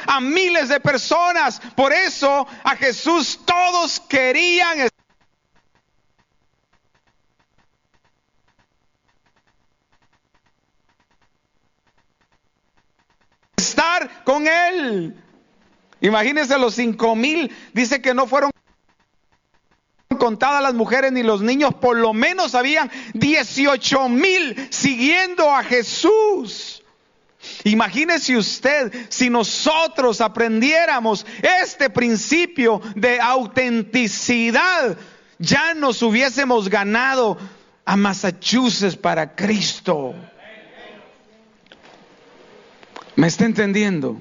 a miles de personas. Por eso a Jesús todos querían estar con Él. Imagínense los 5,000, dice que no fueron contadas las mujeres ni los niños, por lo menos habían 18,000 siguiendo a Jesús. Imagínese usted si nosotros aprendiéramos este principio de autenticidad, ya nos hubiésemos ganado a Massachusetts para Cristo. ¿Me está entendiendo?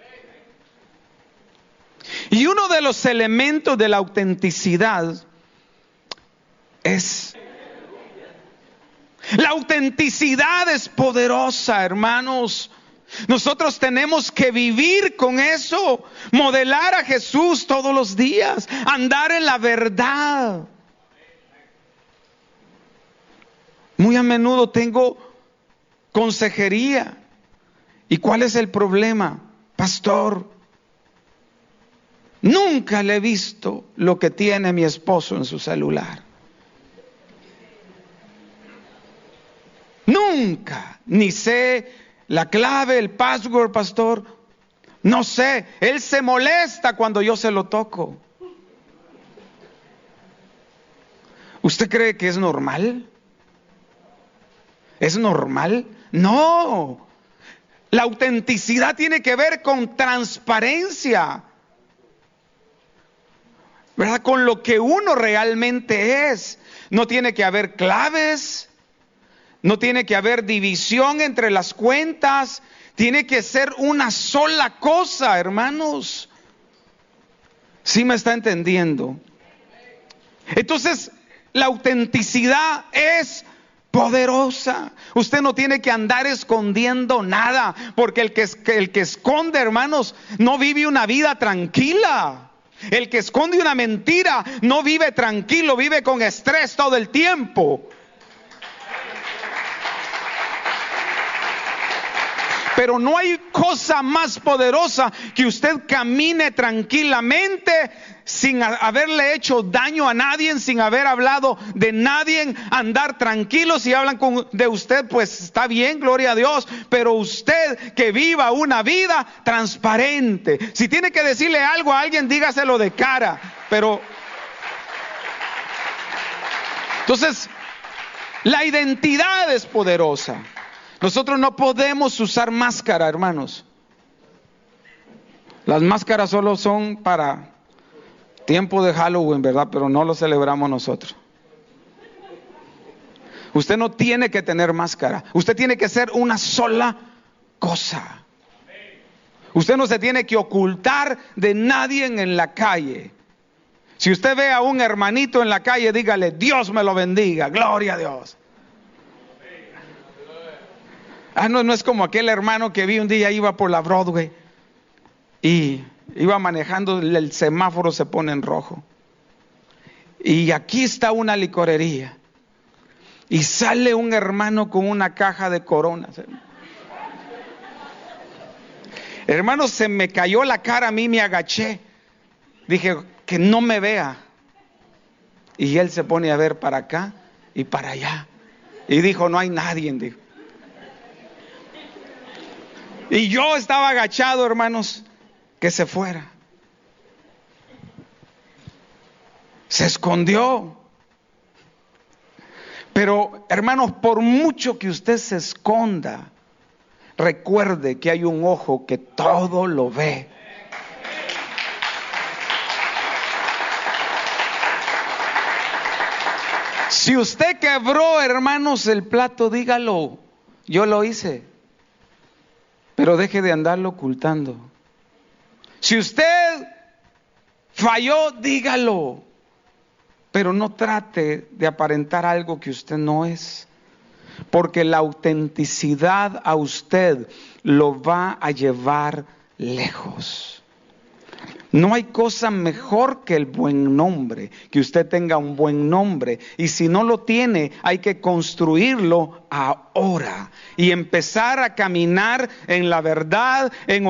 Y uno de los elementos de la autenticidad es... La autenticidad es poderosa, hermanos. Nosotros tenemos que vivir con eso, modelar a Jesús todos los días, andar en la verdad. Muy a menudo tengo consejería. ¿Y cuál es el problema? Pastor, nunca le he visto lo que tiene mi esposo en su celular. Nunca, ni sé la clave, el password, pastor. No sé, él se molesta cuando yo se lo toco. ¿Usted cree que es normal? ¿Es normal? No. La autenticidad tiene que ver con transparencia, ¿verdad? Con lo que uno realmente es. No tiene que haber claves, no tiene que haber división entre las cuentas, tiene que ser una sola cosa, hermanos. ¿Sí me está entendiendo? Entonces, la autenticidad es poderosa. Usted no tiene que andar escondiendo nada, porque el que esconde, hermanos, no vive una vida tranquila. El que esconde una mentira no vive tranquilo, vive con estrés todo el tiempo. Pero no hay cosa más poderosa que usted camine tranquilamente sin haberle hecho daño a nadie, sin haber hablado de nadie, andar tranquilo. Si hablan de usted, pues está bien, gloria a Dios, pero usted que viva una vida transparente. Si tiene que decirle algo a alguien, dígaselo de cara, pero... Entonces, la identidad es poderosa. Nosotros no podemos usar máscara, hermanos. Las máscaras solo son para tiempo de Halloween, ¿verdad? Pero no lo celebramos nosotros. Usted no tiene que tener máscara. Usted tiene que ser una sola cosa. Usted no se tiene que ocultar de nadie en la calle. Si usted ve a un hermanito en la calle, dígale, Dios me lo bendiga, gloria a Dios. No es como aquel hermano que vi un día, iba por la Broadway y iba manejando, el semáforo se pone en rojo. Y aquí está una licorería y sale un hermano con una caja de Coronas. Hermano, se me cayó la cara, a mí me agaché. Dije, que no me vea. Y él se pone a ver para acá y para allá. Y dijo, no hay nadie, dijo. Y yo estaba agachado, hermanos, que se fuera. Se escondió. Pero, hermanos, por mucho que usted se esconda, recuerde que hay un ojo que todo lo ve. Si usted quebró, hermanos, el plato, dígalo. Yo lo hice. Pero deje de andarlo ocultando. Si usted falló, dígalo. Pero no trate de aparentar algo que usted no es. Porque la autenticidad a usted lo va a llevar lejos. No hay cosa mejor que el buen nombre, que usted tenga un buen nombre. Y si no lo tiene, hay que construirlo ahora y empezar a caminar en la verdad, en